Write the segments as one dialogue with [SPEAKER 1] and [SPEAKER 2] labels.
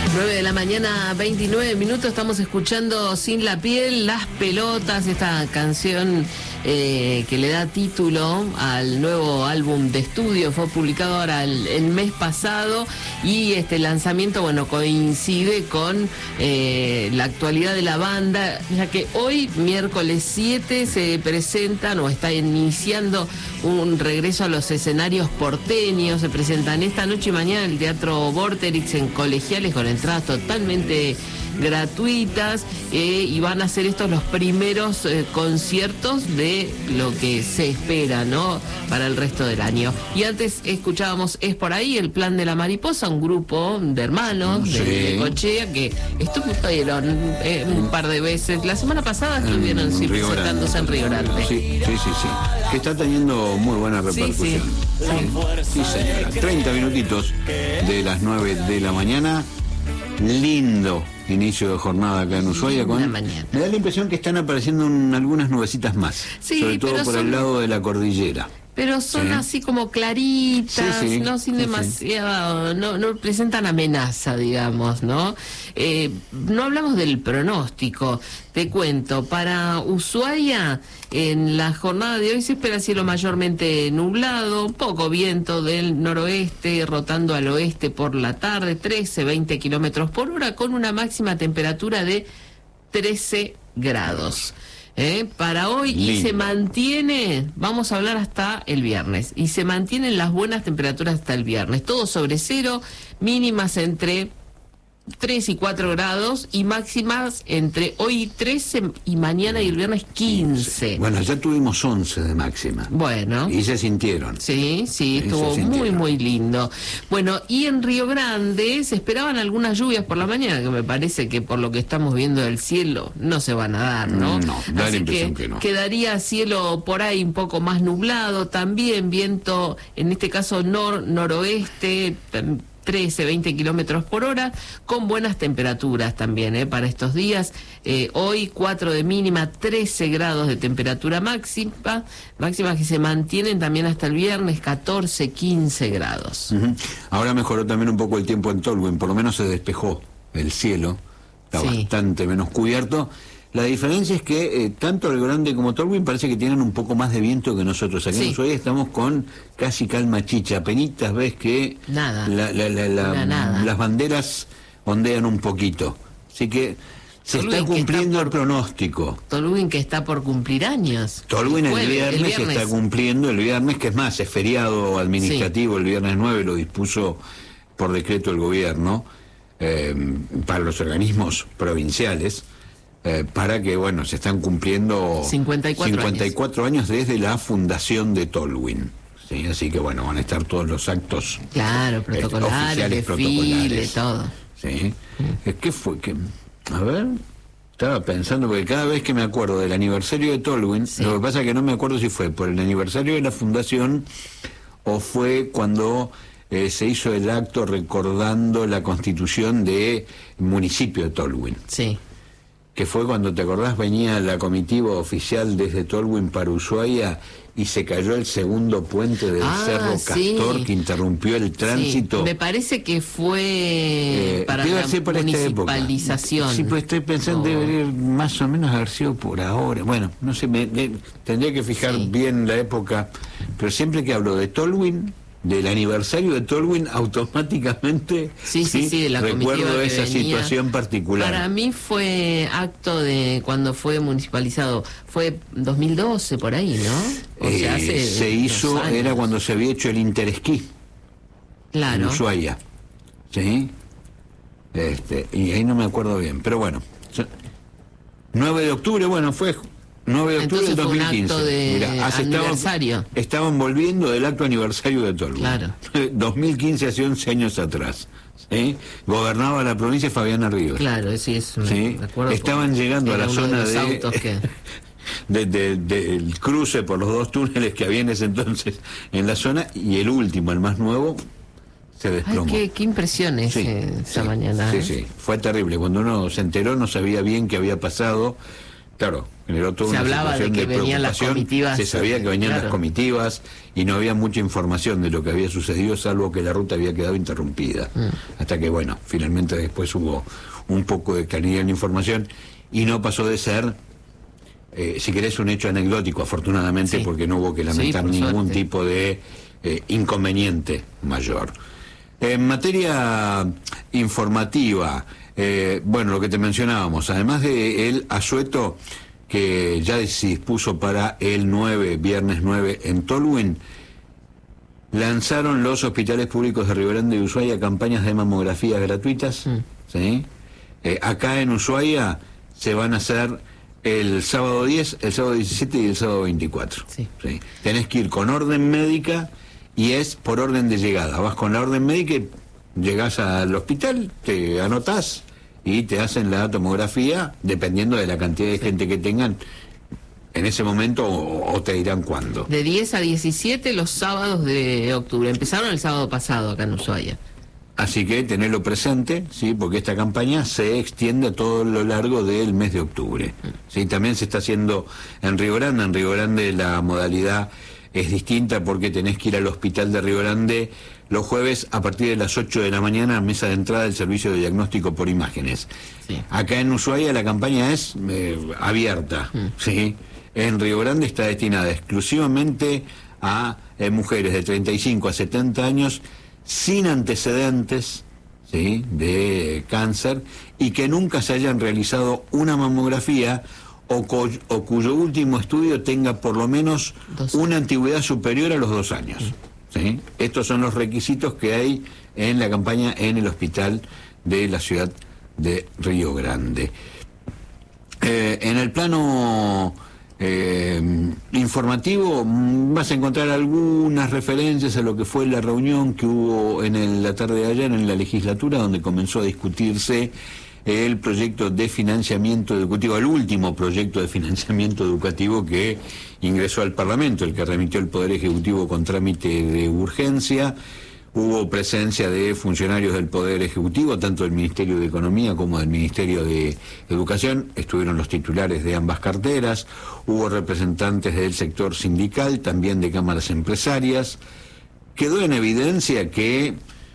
[SPEAKER 1] 9 de la mañana, 29 minutos, estamos escuchando Sin la Piel, Las Pelotas, esta canción que le da título al nuevo álbum de estudio. Fue publicado ahora el mes pasado y este lanzamiento, bueno, coincide con la actualidad de la banda, ya que hoy, miércoles 7, se presentan o está iniciando un regreso a los escenarios porteños. Se presentan esta noche y mañana en el Teatro Vorterix en Colegiales con entradas totalmente gratuitas y van a ser estos los primeros conciertos de lo que se espera, ¿no?, para el resto del año. Y antes escuchábamos Es por ahí, El Plan de la Mariposa, un grupo de hermanos de Necochea que estuvieron un par de veces. La semana pasada estuvieron presentándose en Río Grande.
[SPEAKER 2] Sí. Que está teniendo muy buena repercusión. Sí, señora. 30 minutitos de las 9 de la mañana. Lindo inicio de jornada acá en Ushuaia. Me da la impresión que están apareciendo algunas nubecitas más, sobre todo por el lado de la cordillera.
[SPEAKER 1] Pero son así como claritas, no sin demasiado, no presentan amenaza, digamos, ¿no? No hablamos del pronóstico, te cuento, para Ushuaia, en la jornada de hoy se espera cielo mayormente nublado, poco viento del noroeste, rotando al oeste por la tarde, 13-20 kilómetros por hora, con una máxima temperatura de 13 grados. Para hoy. Lindo. Y se mantiene, vamos a hablar hasta el viernes, y se mantienen las buenas temperaturas hasta el viernes, todo sobre cero, mínimas entre 3 y 4 grados y máximas entre hoy 13 y mañana y el viernes 15.
[SPEAKER 2] Bueno, ya tuvimos 11 de máxima.
[SPEAKER 1] Bueno.
[SPEAKER 2] Y se sintieron.
[SPEAKER 1] Sí, estuvo muy lindo. Bueno, y en Río Grande se esperaban algunas lluvias por la mañana, que me parece que por lo que estamos viendo del cielo no se van a dar, ¿no?
[SPEAKER 2] No, da la impresión que no.
[SPEAKER 1] Quedaría cielo por ahí un poco más nublado, también viento, en este caso noroeste, 13-20 kilómetros por hora, con buenas temperaturas también para estos días. Hoy 4 de mínima, 13 grados de temperatura máximas que se mantienen también hasta el viernes, 14-15 grados.
[SPEAKER 2] Ahora mejoró también un poco el tiempo en Tolwyn, por lo menos se despejó el cielo, está bastante menos cubierto. La diferencia es que tanto Río Grande como Tolwyn parece que tienen un poco más de viento que nosotros. Aquí en Ushuaia estamos con casi calma chicha. Apenitas ves que las banderas ondean un poquito. Así que se está cumpliendo el pronóstico.
[SPEAKER 1] Tolwyn que está por cumplir años.
[SPEAKER 2] Tolwyn el viernes se está cumpliendo, el viernes, que es más, es feriado administrativo, el viernes 9 lo dispuso por decreto el gobierno para los organismos provinciales. Para que, bueno, se están cumpliendo 54 años desde la fundación de Tolwyn. ¿Sí? Así que, bueno, van a estar todos los actos
[SPEAKER 1] protocolares, protocolares, todo.
[SPEAKER 2] ¿Sí? ¿Qué fue? A ver, estaba pensando, porque cada vez que me acuerdo del aniversario de Tolwyn, lo que pasa es que no me acuerdo si fue por el aniversario de la fundación o fue cuando se hizo el acto recordando la constitución del municipio de Tolwyn.
[SPEAKER 1] Sí.
[SPEAKER 2] Que fue cuando, ¿te acordás? Venía la comitiva oficial desde Tolwyn para Ushuaia y se cayó el segundo puente del Cerro Castor que interrumpió el tránsito.
[SPEAKER 1] Me parece que fue para la municipalización.
[SPEAKER 2] Sí, pues estoy pensando, debería más o menos haber sido por ahora. Bueno, no sé, tendría que fijar bien la época, pero siempre que hablo de Tolwyn, del aniversario de Tolwyn, automáticamente
[SPEAKER 1] de la
[SPEAKER 2] recuerdo esa situación particular.
[SPEAKER 1] Para mí fue acto de cuando fue municipalizado, fue 2012 por ahí, ¿no? O sea,
[SPEAKER 2] se hizo, era cuando se había hecho el Interesquí en Ushuaia, ¿sí? Y ahí no me acuerdo bien, pero bueno, 9 de octubre, bueno, fue 9 de octubre del 2015. Mirá,
[SPEAKER 1] aniversario.
[SPEAKER 2] Estaban volviendo del acto aniversario de Tolwyn.
[SPEAKER 1] Claro.
[SPEAKER 2] 2015, hace 11 años atrás. ¿Sí? Gobernaba la provincia Fabiana Rivas.
[SPEAKER 1] Claro, sí.
[SPEAKER 2] Me acuerdo. Estaban llegando a la zona del cruce por los 2 túneles que había en ese entonces en la zona, y el último, el más nuevo, se desplomó.
[SPEAKER 1] Qué impresión esa mañana.
[SPEAKER 2] Sí, fue terrible. Cuando uno se enteró no sabía bien qué había pasado. claro, generó toda
[SPEAKER 1] se
[SPEAKER 2] una
[SPEAKER 1] hablaba
[SPEAKER 2] situación
[SPEAKER 1] de que venían las comitivas.
[SPEAKER 2] Se sabía que venían
[SPEAKER 1] claro.
[SPEAKER 2] las comitivas y no había mucha información de lo que había sucedido, salvo que la ruta había quedado interrumpida. Hasta que, bueno, finalmente después hubo un poco de claridad en la información y no pasó de ser, si querés, un hecho anecdótico, afortunadamente, porque no hubo que lamentar ningún tipo de inconveniente mayor. En materia informativa, bueno, lo que te mencionábamos, además de el asueto que ya se dispuso para el viernes 9 en Tolwyn, lanzaron los hospitales públicos de Río Grande y Ushuaia campañas de mamografías gratuitas. ¿Sí? Acá en Ushuaia se van a hacer el sábado 10, el sábado 17 y el sábado 24.
[SPEAKER 1] Sí.
[SPEAKER 2] ¿Sí? Tenés que ir con orden médica y es por orden de llegada. Vas con la orden médica y llegás al hospital, te anotás y te hacen la tomografía dependiendo de la cantidad de gente que tengan en ese momento o te dirán cuándo.
[SPEAKER 1] De 10 a 17 los sábados de octubre. Empezaron el sábado pasado acá en Ushuaia.
[SPEAKER 2] Así que tenerlo presente, sí, porque esta campaña se extiende a todo lo largo del mes de octubre. Sí, también se está haciendo en Río Grande. En Río Grande la modalidad es distinta porque tenés que ir al hospital de Río Grande los jueves a partir de las 8 de la mañana a mesa de entrada del servicio de diagnóstico por imágenes. Sí. Acá en Ushuaia la campaña es abierta, ¿sí? En Río Grande está destinada exclusivamente a mujeres de 35 a 70 años sin antecedentes, ¿sí?, de cáncer y que nunca se hayan realizado una mamografía o cuyo último estudio tenga por lo menos una antigüedad superior a los 2 años. ¿Sí? Estos son los requisitos que hay en la campaña en el hospital de la ciudad de Río Grande. En el plano informativo vas a encontrar algunas referencias a lo que fue la reunión que hubo en la tarde de ayer en la legislatura, donde comenzó a discutirse el proyecto de financiamiento educativo, el último proyecto de financiamiento educativo que ingresó al Parlamento, el que remitió el Poder Ejecutivo con trámite de urgencia. Hubo presencia de funcionarios del Poder Ejecutivo, tanto del Ministerio de Economía como del Ministerio de Educación. Estuvieron los titulares de ambas carteras. Hubo representantes del sector sindical, también de cámaras empresarias. Quedó en evidencia que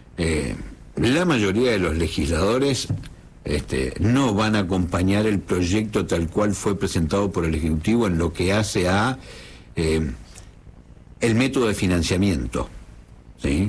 [SPEAKER 2] la mayoría de los legisladores no van a acompañar el proyecto tal cual fue presentado por el Ejecutivo en lo que hace a el método de financiamiento, ¿sí?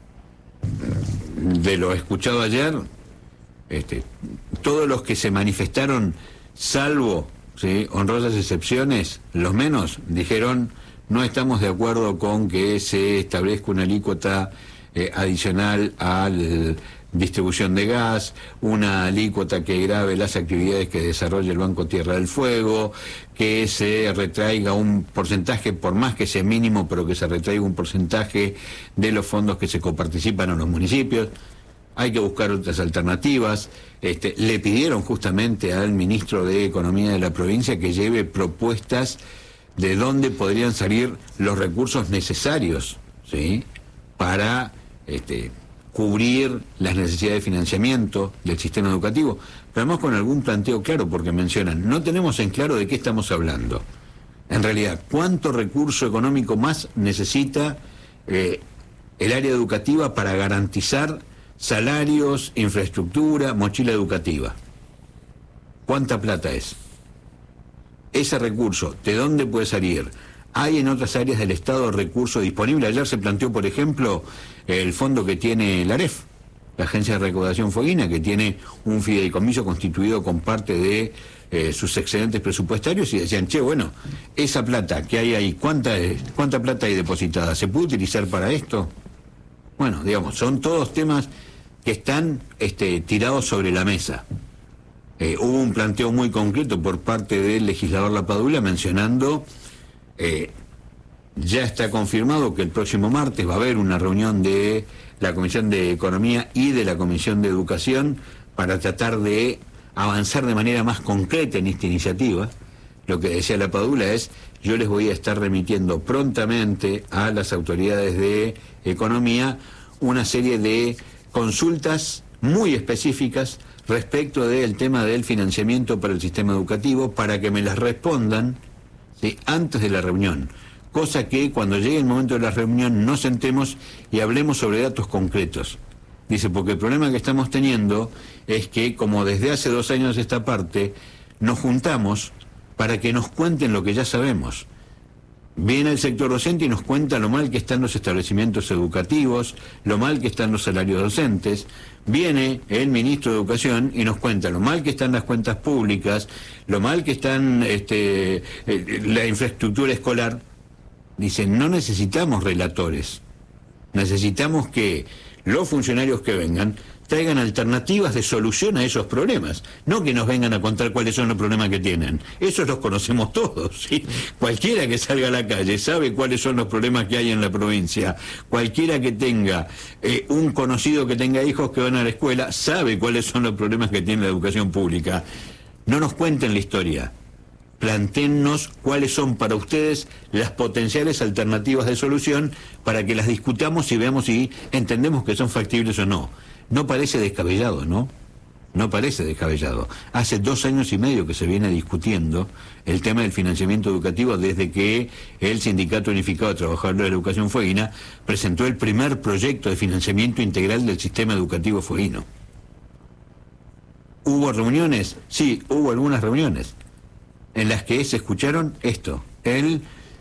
[SPEAKER 2] De lo escuchado ayer, todos los que se manifestaron, salvo, ¿sí?, honrosas excepciones, los menos, dijeron: no estamos de acuerdo con que se establezca una alícuota adicional a la distribución de gas, una alícuota que grave las actividades que desarrolla el Banco Tierra del Fuego, que se retraiga un porcentaje, por más que sea mínimo, pero que se retraiga un porcentaje de los fondos que se coparticipan a los municipios. Hay que buscar otras alternativas. Le pidieron justamente al ministro de Economía de la provincia que lleve propuestas de dónde podrían salir los recursos necesarios, ¿sí?, para cubrir las necesidades de financiamiento del sistema educativo, pero además con algún planteo claro, porque mencionan: no tenemos en claro de qué estamos hablando. En realidad, ¿cuánto recurso económico más necesita el área educativa para garantizar salarios, infraestructura, mochila educativa? ¿Cuánta plata es? Ese recurso, ¿de dónde puede salir? ¿Hay en otras áreas del Estado recursos disponibles? Ayer se planteó, por ejemplo, el fondo que tiene la AREF, la Agencia de Recaudación Fueguina, que tiene un fideicomiso constituido con parte de sus excedentes presupuestarios, y decían: che, bueno, esa plata que hay ahí, ¿cuánta plata hay depositada? ¿Se puede utilizar para esto? Bueno, digamos, son todos temas que están tirados sobre la mesa. Hubo un planteo muy concreto por parte del legislador Lapadula mencionando: ya está confirmado que el próximo martes va a haber una reunión de la Comisión de Economía y de la Comisión de Educación para tratar de avanzar de manera más concreta en esta iniciativa. Lo que decía Lapadula es: yo les voy a estar remitiendo prontamente a las autoridades de Economía una serie de consultas muy específicas respecto del tema del financiamiento para el sistema educativo, para que me las respondan, ¿sí?, antes de la reunión. Cosa que cuando llegue el momento de la reunión nos sentemos y hablemos sobre datos concretos. Dice, porque el problema que estamos teniendo es que, como desde hace 2 años esta parte, nos juntamos para que nos cuenten lo que ya sabemos. Viene el sector docente y nos cuenta lo mal que están los establecimientos educativos, lo mal que están los salarios docentes. Viene el ministro de Educación y nos cuenta lo mal que están las cuentas públicas, lo mal que están la infraestructura escolar. Dicen, no necesitamos relatores, necesitamos que los funcionarios que vengan traigan alternativas de solución a esos problemas, no que nos vengan a contar cuáles son los problemas que tienen. Esos los conocemos todos, ¿sí? Cualquiera que salga a la calle sabe cuáles son los problemas que hay en la provincia. Cualquiera que tenga un conocido que tenga hijos que van a la escuela sabe cuáles son los problemas que tiene la educación pública. No nos cuenten la historia. Plantéennos cuáles son para ustedes las potenciales alternativas de solución para que las discutamos y veamos si entendemos que son factibles o no. No parece descabellado, ¿no? No parece descabellado. Hace 2 años y medio que se viene discutiendo el tema del financiamiento educativo desde que el Sindicato Unificado de Trabajadores de la Educación Fueguina presentó el primer proyecto de financiamiento integral del sistema educativo fueguino. ¿Hubo reuniones? Sí, hubo algunas reuniones en las que se escucharon esto, el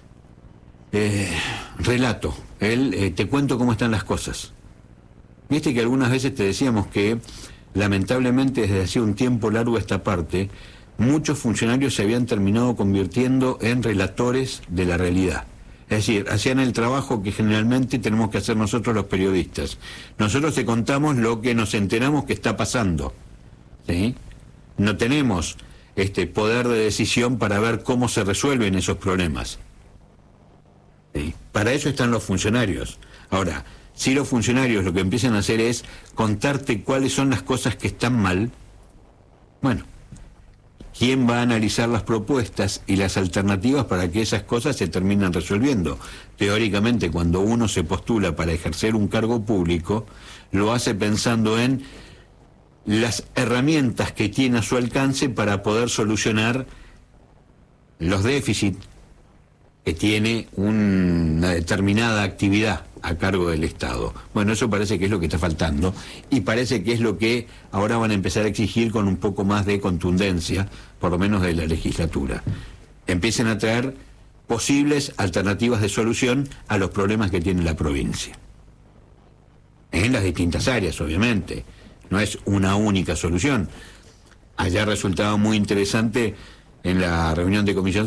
[SPEAKER 2] relato, te cuento cómo están las cosas. Viste que algunas veces te decíamos que, lamentablemente, desde hacía un tiempo largo a esta parte, muchos funcionarios se habían terminado convirtiendo en relatores de la realidad. Es decir, hacían el trabajo que generalmente tenemos que hacer nosotros los periodistas. Nosotros te contamos lo que nos enteramos que está pasando, ¿sí? No tenemos poder de decisión para ver cómo se resuelven esos problemas, ¿sí? Para eso están los funcionarios. Ahora, si los funcionarios lo que empiezan a hacer es contarte cuáles son las cosas que están mal, bueno, ¿quién va a analizar las propuestas y las alternativas para que esas cosas se terminen resolviendo? Teóricamente, cuando uno se postula para ejercer un cargo público, lo hace pensando en las herramientas que tiene a su alcance para poder solucionar los déficits que tiene una determinada actividad a cargo del Estado. Bueno, eso parece que es lo que está faltando y parece que es lo que ahora van a empezar a exigir con un poco más de contundencia, por lo menos de la legislatura. Empiecen a traer posibles alternativas de solución a los problemas que tiene la provincia. En las distintas áreas, obviamente. No es una única solución. Ayer resultaba muy interesante, en la reunión de comisión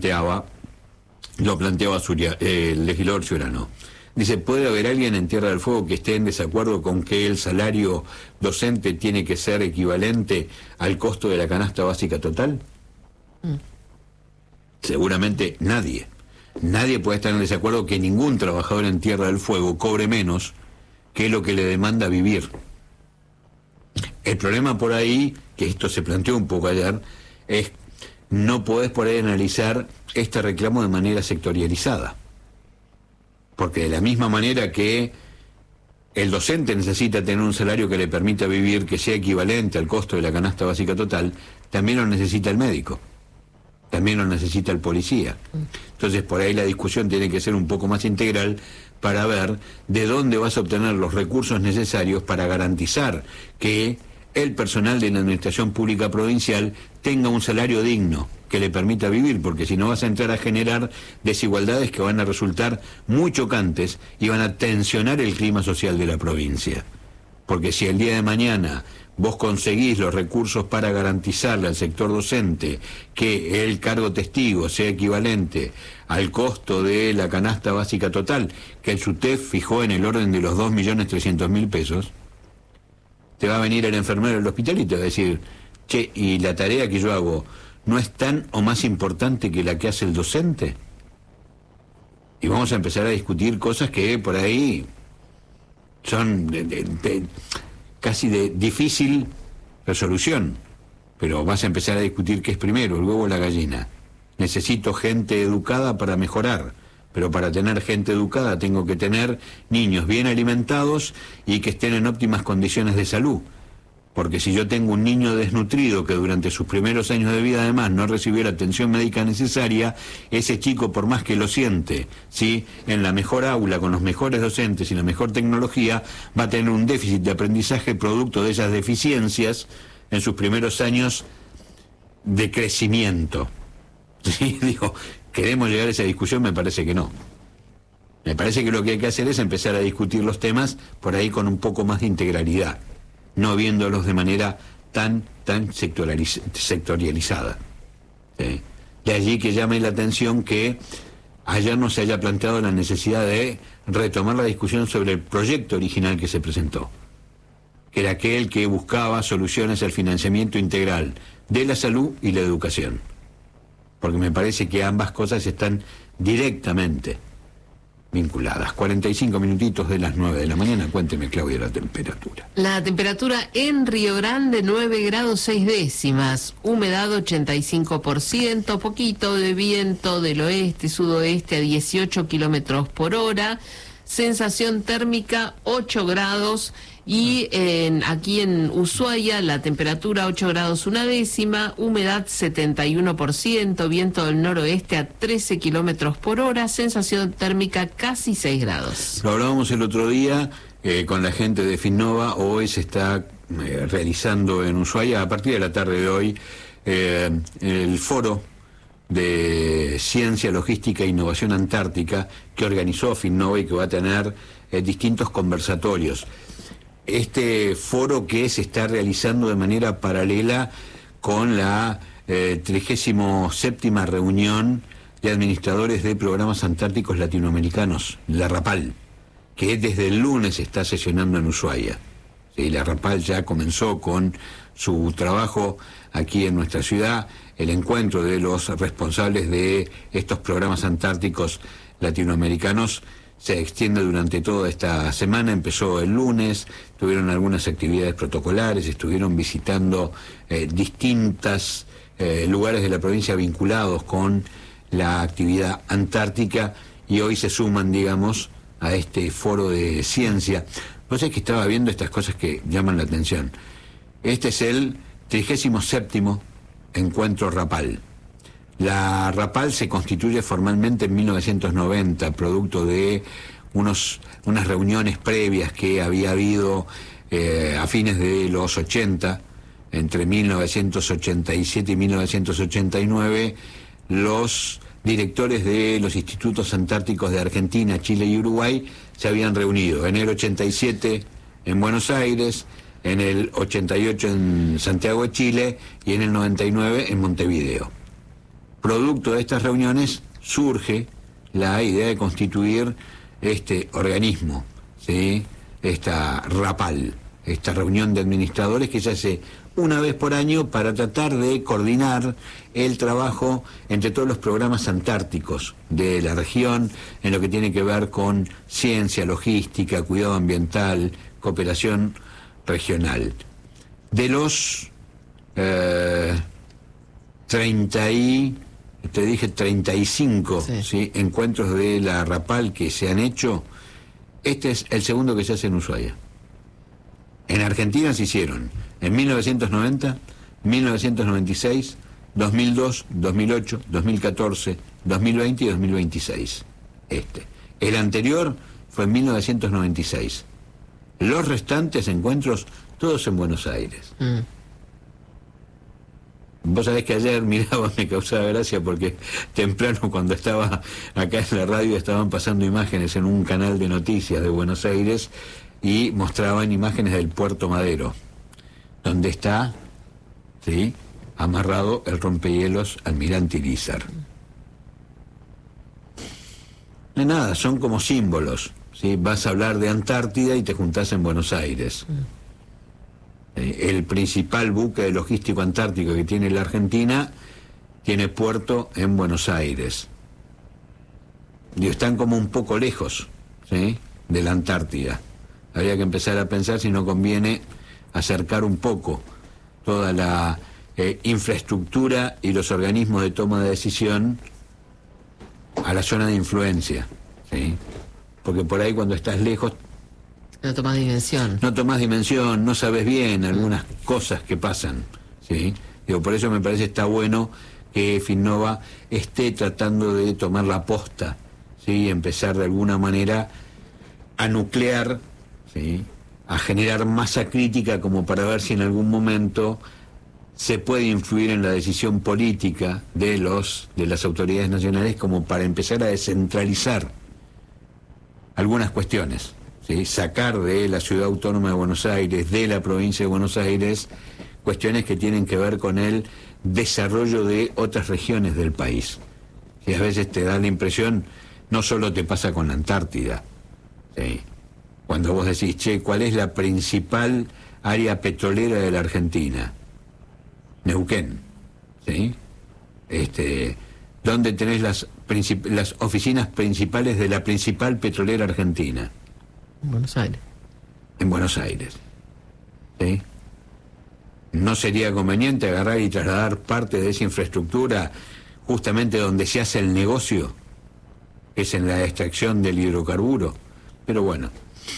[SPEAKER 2] lo planteaba el legislador Ciurano. Dice, ¿puede haber alguien en Tierra del Fuego que esté en desacuerdo con que el salario docente tiene que ser equivalente al costo de la canasta básica total? Seguramente nadie. Nadie puede estar en desacuerdo que ningún trabajador en Tierra del Fuego cobre menos que lo que le demanda vivir. El problema por ahí, que esto se planteó un poco ayer, es no podés por ahí analizar este reclamo de manera sectorializada. Porque de la misma manera que el docente necesita tener un salario que le permita vivir, que sea equivalente al costo de la canasta básica total, también lo necesita el médico, también lo necesita el policía. Entonces por ahí la discusión tiene que ser un poco más integral para ver de dónde vas a obtener los recursos necesarios para garantizar que el personal de la administración pública provincial tenga un salario digno que le permita vivir, porque si no vas a entrar a generar desigualdades que van a resultar muy chocantes y van a tensionar el clima social de la provincia. Porque si el día de mañana vos conseguís los recursos para garantizarle al sector docente que el cargo testigo sea equivalente al costo de la canasta básica total, que el SUTEF fijó en el orden de los 2.300.000 pesos, te va a venir el enfermero del hospital y te va a decir, che, ¿y la tarea que yo hago no es tan o más importante que la que hace el docente? Y vamos a empezar a discutir cosas que por ahí son casi de difícil resolución, pero vas a empezar a discutir qué es primero, el huevo o la gallina. Necesito gente educada para mejorar, pero para tener gente educada tengo que tener niños bien alimentados y que estén en óptimas condiciones de salud. porque si yo tengo un niño desnutrido que durante sus primeros años de vida además no recibió la atención médica necesaria, ese chico, por más que lo siente, ¿sí?, en la mejor aula, con los mejores docentes y la mejor tecnología, va a tener un déficit de aprendizaje producto de esas deficiencias en sus primeros años de crecimiento. ¿Sí? Digo, ¿queremos llegar a esa discusión? Me parece que no. Me parece que lo que hay que hacer es empezar a discutir los temas por ahí con un poco más de integralidad, no viéndolos de manera tan sectorializada. ¿Sí? De allí que llame la atención que ayer no se haya planteado la necesidad de retomar la discusión sobre el proyecto original que se presentó, que era aquel que buscaba soluciones al financiamiento integral de la salud y la educación. Porque me parece que ambas cosas están directamente vinculadas. 45 minutitos de las 9 de la mañana. Cuénteme, Claudia, la temperatura.
[SPEAKER 1] La temperatura en Río Grande, 9 grados 6 décimas, humedad 85%, poquito de viento del oeste, sudoeste a 18 kilómetros por hora, sensación térmica 8 grados y aquí en Ushuaia la temperatura 8 grados 1 décima, humedad 71%, viento del noroeste a 13 kilómetros por hora, sensación térmica casi 6 grados.
[SPEAKER 2] Lo hablábamos el otro día con la gente de Finnova. Hoy se está realizando en Ushuaia, a partir de la tarde de hoy, el foro de Ciencia, Logística e Innovación Antártica que organizó Finnova y que va a tener distintos conversatorios. Este foro que se está realizando de manera paralela con la 37ª reunión de administradores de programas antárticos latinoamericanos, la RAPAL, que desde el lunes está sesionando en Ushuaia. Sí, la RAPAL ya comenzó con su trabajo aquí en nuestra ciudad, el encuentro de los responsables de estos programas antárticos latinoamericanos se extiende durante toda esta semana. Empezó el lunes, tuvieron algunas actividades protocolares, estuvieron visitando distintos lugares de la provincia vinculados con la actividad antártica y hoy se suman, digamos, a este foro de ciencia. Vos sabés que estaba viendo estas cosas que llaman la atención. Este es el 37º encuentro RAPAL. La RAPAL se constituye formalmente en 1990, producto de unas reuniones previas que había habido a fines de los 80, entre 1987 y 1989, los directores de los institutos antárticos de Argentina, Chile y Uruguay se habían reunido en el 87 en Buenos Aires, en el 88 en Santiago de Chile y en el 99 en Montevideo. Producto de estas reuniones surge la idea de constituir este organismo, ¿sí?, esta RAPAL, esta reunión de administradores que se hace una vez por año para tratar de coordinar el trabajo entre todos los programas antárticos de la región en lo que tiene que ver con ciencia, logística, cuidado ambiental, cooperación regional. De los 35
[SPEAKER 1] sí.
[SPEAKER 2] ¿Sí?, encuentros de la RAPAL que se han hecho, este es el segundo que se hace en Ushuaia. En Argentina se hicieron en 1990, 1996, 2002, 2008, 2014, 2020 y 2026. El anterior fue en 1996. Los restantes encuentros, todos en Buenos Aires. Vos sabés que ayer miraba, me causaba gracia porque temprano cuando estaba acá en la radio estaban pasando imágenes en un canal de noticias de Buenos Aires y mostraban imágenes del Puerto Madero, donde está, ¿sí?, amarrado el rompehielos Almirante Irizar. No es nada, son como símbolos, ¿sí? Vas a hablar de Antártida y te juntás en Buenos Aires. El principal buque logístico antártico que tiene la Argentina tiene puerto en Buenos Aires. Y están como un poco lejos, ¿sí?, de la Antártida. Habría que empezar a pensar si no conviene acercar un poco toda la infraestructura y los organismos de toma de decisión a la zona de influencia, ¿sí? Porque por ahí cuando estás lejos
[SPEAKER 1] No tomás dimensión.
[SPEAKER 2] No tomás dimensión, no sabes bien algunas cosas que pasan, ¿sí? Digo, por eso me parece está bueno que Finnova esté tratando de tomar la posta, ¿sí? Empezar de alguna manera a nuclear, ¿sí? A generar masa crítica como para ver si en algún momento se puede influir en la decisión política de las autoridades nacionales como para empezar a descentralizar algunas cuestiones, ¿sí? Sacar de la Ciudad Autónoma de Buenos Aires, de la provincia de Buenos Aires, cuestiones que tienen que ver con el desarrollo de otras regiones del país. Y a veces te da la impresión, no solo te pasa con la Antártida, ¿sí? Cuando vos decís, che, ¿cuál es la principal área petrolera de la Argentina? Neuquén, ¿sí? ¿Dónde tenés las oficinas principales de la principal petrolera argentina?
[SPEAKER 1] En Buenos Aires.
[SPEAKER 2] En Buenos Aires, ¿sí? ¿No sería conveniente agarrar y trasladar parte de esa infraestructura justamente donde se hace el negocio, que es en la extracción del hidrocarburo? Pero bueno,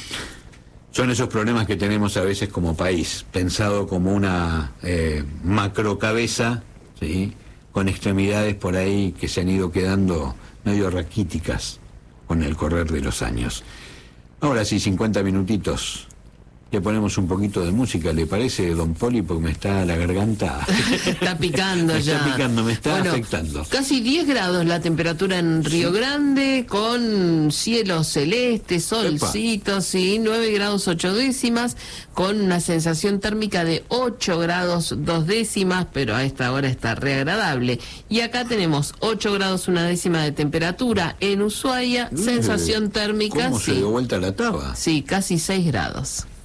[SPEAKER 2] son esos problemas que tenemos a veces como país, pensado como una macrocabeza, ¿sí? Con extremidades por ahí que se han ido quedando medio raquíticas con el correr de los años. Ahora sí, 50 minutitos. Le ponemos un poquito de música, ¿le parece, don Poli? Porque me está la garganta...
[SPEAKER 1] Está picando
[SPEAKER 2] me
[SPEAKER 1] ya.
[SPEAKER 2] Está picando, me está afectando.
[SPEAKER 1] Casi 10 grados la temperatura en Río Grande, con cielo celeste, solcito, sí, 9 grados 8 décimas, con una sensación térmica de 8 grados 2 décimas, pero a esta hora está re agradable. Y acá tenemos 8 grados 1 décima de temperatura en Ushuaia, sensación térmica...
[SPEAKER 2] ¿Cómo se dio vuelta la taba?
[SPEAKER 1] Sí, casi 6 grados.